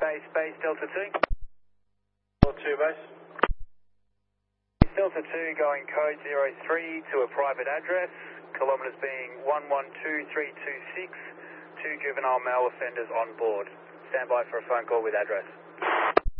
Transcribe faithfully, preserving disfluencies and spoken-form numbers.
Base, base, Delta two. Delta two, base. Delta two going code zero three to a private address, kilometres being one one two three two six, two juvenile male offenders on board. Stand by for a phone call with address.